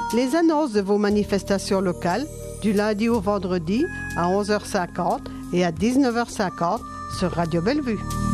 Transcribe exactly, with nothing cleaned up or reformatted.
les annonces de vos manifestations locales du lundi au vendredi à onze heures cinquante et à dix-neuf heures cinquante sur Radio Bellevue.